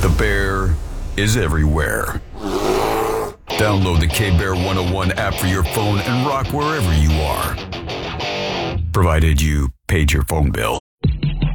The Bear is everywhere. Download the K-Bear 101 app for your phone and rock wherever you are. Provided you paid your phone bill.